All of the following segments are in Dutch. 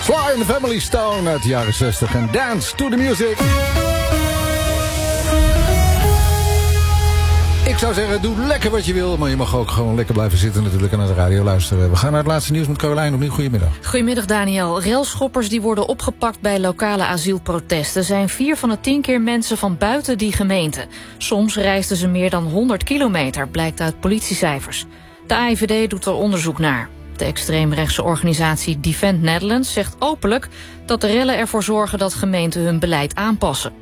Sly and the Family Stone uit de jaren 60 en Dance to the Music. Ik zou zeggen, doe lekker wat je wil, maar je mag ook gewoon lekker blijven zitten natuurlijk en naar de radio luisteren. We gaan naar het laatste nieuws met Caroline. Opnieuw, goedemiddag. Goedemiddag Daniel. Railschoppers die worden opgepakt bij lokale asielprotesten zijn 4 van de 10 keer mensen van buiten die gemeente. Soms reisden ze meer dan 100 kilometer, blijkt uit politiecijfers. De AIVD doet er onderzoek naar. De extreemrechtse organisatie Defend Netherlands zegt openlijk dat de rellen ervoor zorgen dat gemeenten hun beleid aanpassen.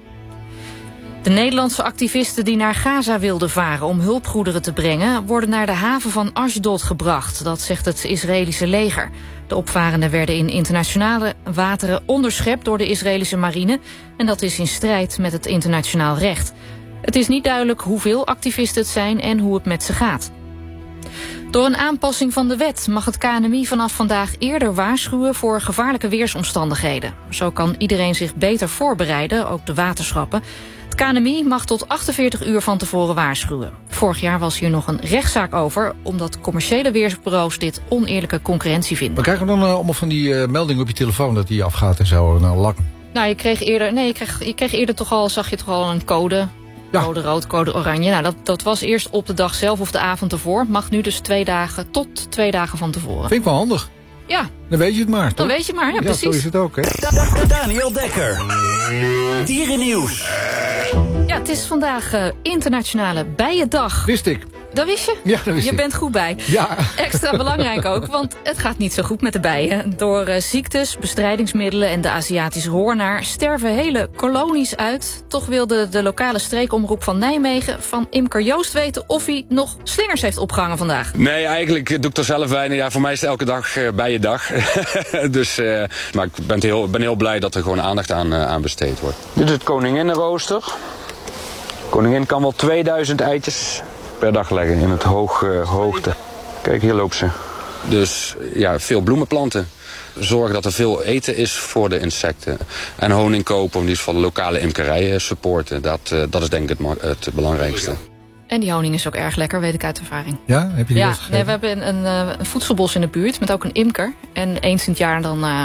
De Nederlandse activisten die naar Gaza wilden varen om hulpgoederen te brengen, worden naar de haven van Ashdod gebracht. Dat zegt het Israëlische leger. De opvarenden werden in internationale wateren onderschept door de Israëlische marine en dat is in strijd met het internationaal recht. Het is niet duidelijk hoeveel activisten het zijn en hoe het met ze gaat. Door een aanpassing van de wet mag het KNMI vanaf vandaag eerder waarschuwen voor gevaarlijke weersomstandigheden. Zo kan iedereen zich beter voorbereiden, ook de waterschappen. Het KNMI mag tot 48 uur van tevoren waarschuwen. Vorig jaar was hier nog een rechtszaak over, omdat commerciële weersbureaus dit oneerlijke concurrentie vinden. Maar krijg je dan allemaal van die meldingen op je telefoon dat die afgaat en zo? Lang? Nou, je kreeg eerder toch al, zag je toch al een code. Ja. Code rood, code oranje. Nou, dat was eerst op de dag zelf of de avond ervoor. Mag nu dus 2 dagen tot 2 dagen van tevoren. Vind ik wel handig. Ja. Dan weet je het maar, toch? Dan weet je maar, ja, precies. Zo is het ook, hè? Daniel Dekker. Dierennieuws. Ja, het is vandaag internationale bijendag. Wist ik. Dat wist je? Ja, dat wist ik. Je bent goed bij. Ja. Extra belangrijk ook, want het gaat niet zo goed met de bijen. Door ziektes, bestrijdingsmiddelen en de Aziatische hoornaar sterven hele kolonies uit. Toch wilde de lokale streekomroep van Nijmegen van imker Joost weten of hij nog slingers heeft opgehangen vandaag. Nee, eigenlijk doe ik er zelf weinig. Ja, voor mij is het elke dag bijendag. Dus, maar ik ben heel blij dat er gewoon aandacht aan besteed wordt. Dit is het koninginnenrooster. Koningin kan wel 2000 eitjes per dag leggen in het hoogte. Kijk, hier loopt ze. Dus ja, veel bloemenplanten. Zorgen dat er veel eten is voor de insecten. En honing kopen, om die van de lokale imkerijen supporten. Dat is denk ik het belangrijkste. En die honing is ook erg lekker, weet ik uit ervaring. Ja, heb je die nee, we hebben een voedselbos in de buurt met ook een imker. En eens in het jaar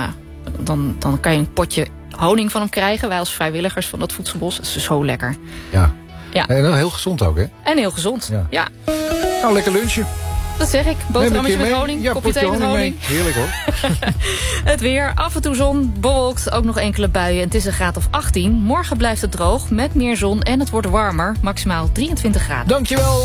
dan kan je een potje honing van hem krijgen. Wij als vrijwilligers van dat voedselbos. Dat is zo lekker. Ja. Ja. En heel gezond ook, hè? En heel gezond, ja. Nou, lekker lunchen. Dat zeg ik. Boterhammetje met honing, ja, kopje thee met honing. Heerlijk, hoor. Het weer, af en toe zon, bewolkt, ook nog enkele buien. Het is een graad of 18. Morgen blijft het droog, met meer zon en het wordt warmer. Maximaal 23 graden. Dankjewel.